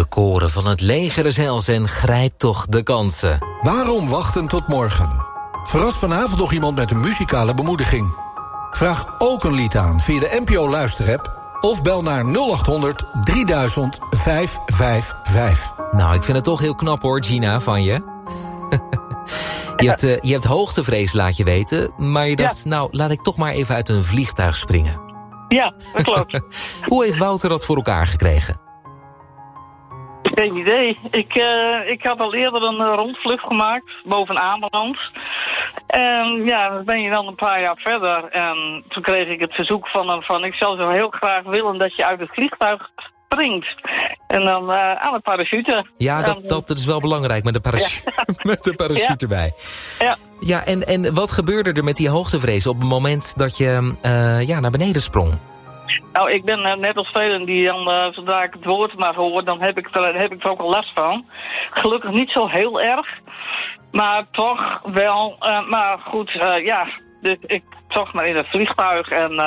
De koren van het leger zelfs en grijp toch de kansen. Waarom wachten tot morgen? Verras vanavond nog iemand met een muzikale bemoediging. Vraag ook een lied aan via de NPO Luisterapp of bel naar 0800 3000 555. Nou, ik vind het toch heel knap hoor, Gina, van je. Je hebt hoogtevrees, laat je weten. Maar je dacht, nou, laat ik toch maar even uit een vliegtuig springen. Ja, dat klopt. Hoe heeft Wouter dat voor elkaar gekregen? Geen idee. Ik had al eerder een rondvlucht gemaakt boven Ameland. En ja, dan ben je dan een paar jaar verder. En toen kreeg ik het verzoek van ik zou zo heel graag willen dat je uit het vliegtuig springt. En dan aan de parachute. Ja, dat is wel belangrijk met de parachute erbij. Ja. Ja, en wat gebeurde er met die hoogtevrees op het moment dat je naar beneden sprong? Nou, ik ben net als velen die dan, zodra ik het woord maar hoor, dan heb ik er ook al last van. Gelukkig niet zo heel erg, maar toch wel. Maar goed, dus ik toch maar in het vliegtuig en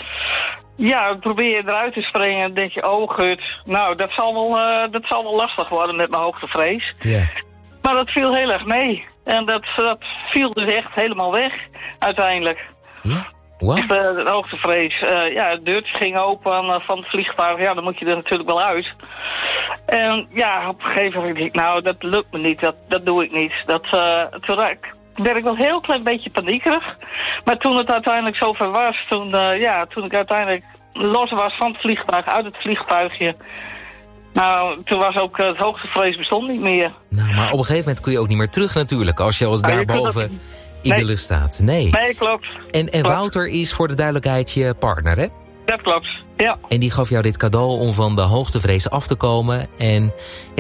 probeer je eruit te springen en denk je, oh gut, nou dat zal wel lastig worden met mijn hoogtevrees. Yeah. Maar dat viel heel erg mee en dat viel dus echt helemaal weg uiteindelijk. Ja. Wow. De hoogtevrees. Het deurtje ging open van het vliegtuig. Ja, dan moet je er natuurlijk wel uit. En ja, op een gegeven moment denk ik, nou, dat lukt me niet. Dat doe ik niet. Toen werd ik wel een heel klein beetje paniekerig. Maar toen het uiteindelijk zover was, toen ik uiteindelijk los was van het vliegtuig, uit het vliegtuigje. Nou, toen was ook het hoogtevrees bestond niet meer. Nou, maar op een gegeven moment kun je ook niet meer terug natuurlijk, als je als daarboven in de lucht staat. Nee, klopt. En Wouter is voor de duidelijkheid je partner, hè? Dat klopt, ja. En die gaf jou dit cadeau om van de hoogtevrees af te komen. En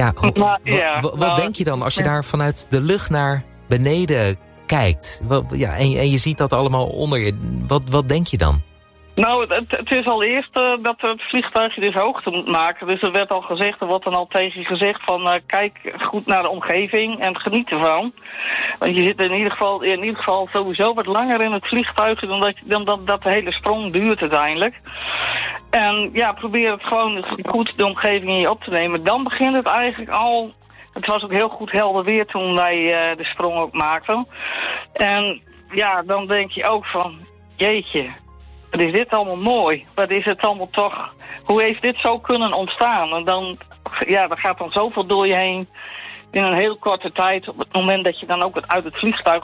wat denk je dan als je daar vanuit de lucht naar beneden kijkt? En je ziet dat allemaal onder je. Wat denk je dan? Nou, het is al eerst dat het vliegtuigje dus hoogte moet maken. Dus er werd al gezegd, er wordt dan al tegen je gezegd van kijk goed naar de omgeving en geniet ervan. Want je zit in ieder geval sowieso wat langer in het vliegtuig dan dat de hele sprong duurt uiteindelijk. En ja, probeer het gewoon goed de omgeving in je op te nemen. Dan begint het eigenlijk al. Het was ook heel goed helder weer toen wij de sprong ook maakten. En ja, dan denk je ook van, jeetje, wat is dit allemaal mooi? Wat is het allemaal toch? Hoe heeft dit zo kunnen ontstaan? En dan, er gaat dan zoveel door je heen in een heel korte tijd. Op het moment dat je dan ook uit het vliegtuig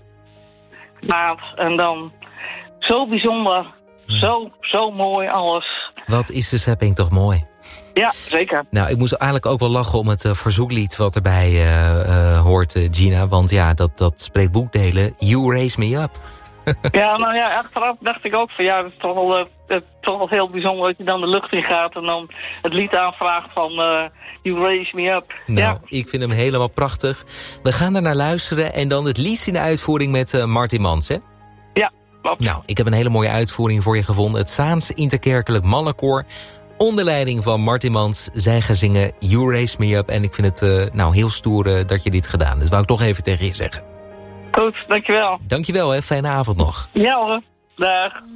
gaat. En dan zo bijzonder, zo mooi alles. Wat is de schepping toch mooi? Ja, zeker. Nou, ik moest eigenlijk ook wel lachen om het verzoeklied wat erbij hoort, Gina. Want ja, dat spreekt boekdelen. You Raise Me Up. Ja, nou ja, achteraf dacht ik ook van ja, het is toch wel heel bijzonder dat je dan de lucht in gaat en dan het lied aanvraagt van You Raise Me Up. Nou, ik vind hem helemaal prachtig. We gaan er naar luisteren en dan het liefst in de uitvoering met Martin Mans, hè? Ja, klopt. Nou, ik heb een hele mooie uitvoering voor je gevonden. Het Zaans Interkerkelijk Mannenkoor. Onder leiding van Martin Mans. Zij gaan zingen You Raise Me Up. En ik vind het heel stoer dat je dit gedaan. Dus wou ik toch even tegen je zeggen. Goed, dankjewel. Dankjewel, hè. Fijne avond nog. Ja hoor. Dag.